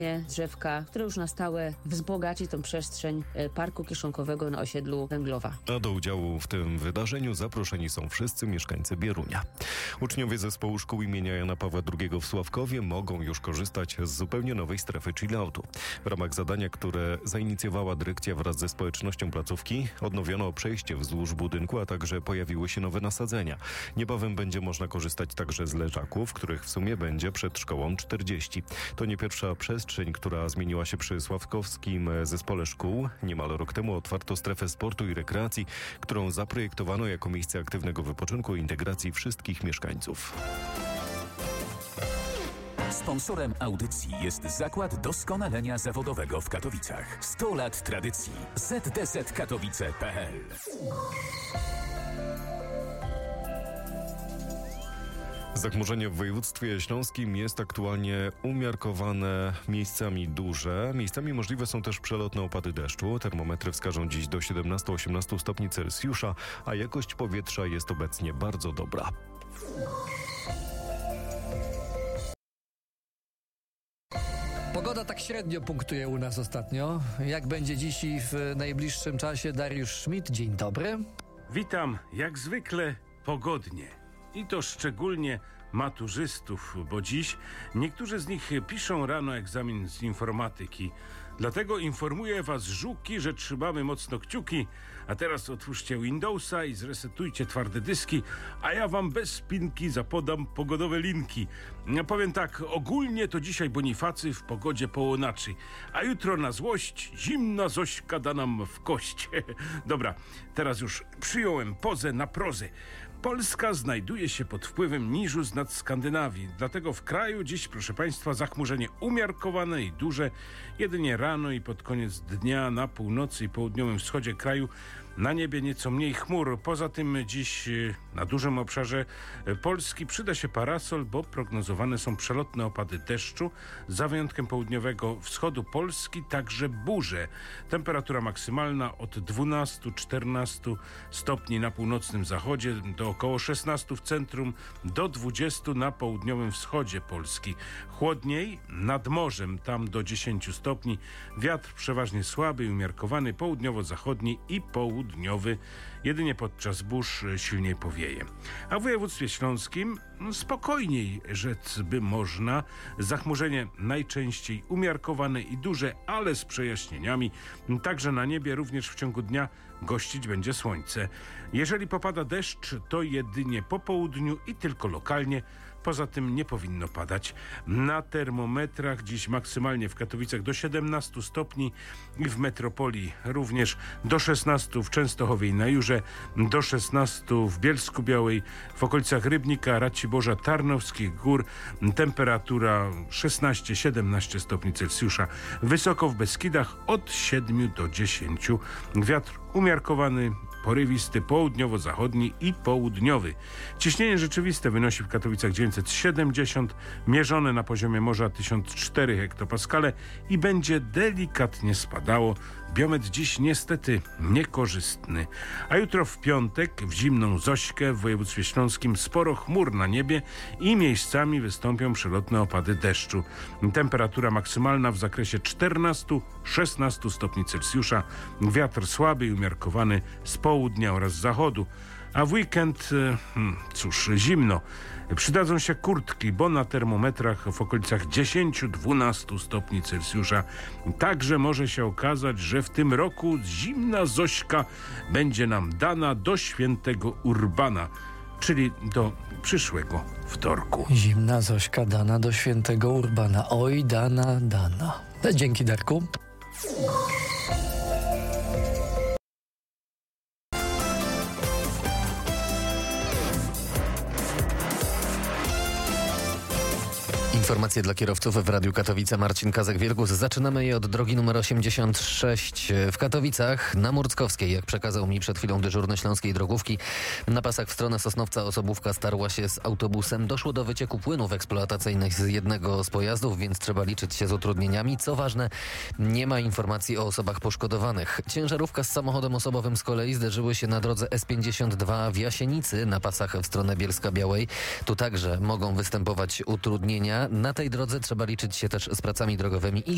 drzewka, które już na stałe wzbogaci tą przestrzeń parku kieszonkowego na osiedlu Węglowa. A do udziału w tym wydarzeniu zaproszeni są wszyscy mieszkańcy Bierunia. Uczniowie zespołu szkół imienia Jana Pawła II w Sławkowie mogą już korzystać z zupełnie nowej strefy chilloutu. W ramach zadania, które zainicjowała dyrekcja wraz ze społecznością placówki, odnowiono przejście wzdłuż budynku, a także pojawiły się nowe nasadzenia. Niebawem będzie można korzystać także z leżaków, których w sumie będzie przed szkołą 40. To nie pierwsza przestrzeń, która zmieniła się przy Sławkowskim Zespole Szkół. Niemal rok temu otwarto strefę sportu i rekreacji, którą zaprojektowano jako miejsce aktywnego wypoczynku i integracji wszystkich mieszkańców. Sponsorem audycji jest Zakład Doskonalenia Zawodowego w Katowicach. 100 lat tradycji. ZDZ-Katowice.pl. Zachmurzenie w województwie śląskim jest aktualnie umiarkowane, miejscami duże. Miejscami możliwe są też przelotne opady deszczu. Termometry wskażą dziś do 17-18 stopni Celsjusza, a jakość powietrza jest obecnie bardzo dobra. Pogoda tak średnio punktuje u nas ostatnio. Jak będzie dziś i w najbliższym czasie? Dariusz Schmidt, dzień dobry. Witam, jak zwykle pogodnie. I to szczególnie maturzystów, bo dziś niektórzy z nich piszą rano egzamin z informatyki. Dlatego informuję was, żuki, że trzymamy mocno kciuki. A teraz otwórzcie Windowsa i zresetujcie twarde dyski, a ja wam bez spinki zapodam pogodowe linki. Ja powiem tak, ogólnie to dzisiaj Bonifacy w pogodzie połonaczy, a jutro na złość zimna Zośka da nam w kość. Dobra, teraz już przyjąłem pozę na prozę. Polska znajduje się pod wpływem niżu z nad Skandynawii, dlatego w kraju dziś, proszę Państwa, zachmurzenie umiarkowane i duże. Jedynie rano i pod koniec dnia na północy i południowym wschodzie kraju na niebie nieco mniej chmur. Poza tym dziś na dużym obszarze Polski przyda się parasol, bo prognozowane są przelotne opady deszczu. Za wyjątkiem południowego wschodu Polski także burze. Temperatura maksymalna od 12-14 stopni na północnym zachodzie, do około 16 w centrum, do 20 na południowym wschodzie Polski. Chłodniej nad morzem, tam do 10 stopni. Wiatr przeważnie słaby i umiarkowany, południowo-zachodni i południowy. Jedynie podczas burz silniej powieje. A w województwie śląskim spokojniej rzec by można. Zachmurzenie najczęściej umiarkowane i duże, ale z przejaśnieniami. Także na niebie również w ciągu dnia gościć będzie słońce. Jeżeli popada deszcz, to jedynie po południu i tylko lokalnie. Poza tym nie powinno padać. Na termometrach dziś maksymalnie w Katowicach do 17 stopni i w metropolii również do 16 w Częstochowie i na Jurze, do 16 w Bielsku-Białej, w okolicach Rybnika, Raciborza, Tarnowskich Gór. Temperatura 16-17 stopni Celsjusza. Wysoko w Beskidach od 7 do 10. Wiatr umiarkowany, porywisty, południowo-zachodni i południowy. Ciśnienie rzeczywiste wynosi w Katowicach 970, mierzone na poziomie morza 1004 hektopaskale i będzie delikatnie spadało. Biometr dziś niestety niekorzystny. A jutro w piątek w zimną Zośkę w województwie śląskim sporo chmur na niebie i miejscami wystąpią przelotne opady deszczu. Temperatura maksymalna w zakresie 14-16 stopni Celsjusza. Wiatr słaby i umiarkowany z południa oraz z zachodu. A w weekend, zimno. Przydadzą się kurtki, bo na termometrach w okolicach 10-12 stopni Celsjusza. Także może się okazać, że w tym roku zimna Zośka będzie nam dana do świętego Urbana, czyli do przyszłego wtorku. Zimna Zośka dana do świętego Urbana. Oj, dana. Dzięki, Darku. Informacje dla kierowców w Radiu Katowice. Marcin Kazek-Wielgus. Zaczynamy je od drogi numer 86 w Katowicach na Murckowskiej. Jak przekazał mi przed chwilą dyżurny Śląskiej Drogówki, na pasach w stronę Sosnowca osobówka starła się z autobusem. Doszło do wycieku płynów eksploatacyjnych z jednego z pojazdów, więc trzeba liczyć się z utrudnieniami. Co ważne, nie ma informacji o osobach poszkodowanych. Ciężarówka z samochodem osobowym z kolei zderzyły się na drodze S52 w Jasienicy na pasach w stronę Bielska-Białej. Tu także mogą występować utrudnienia. Na tej drodze trzeba liczyć się też z pracami drogowymi i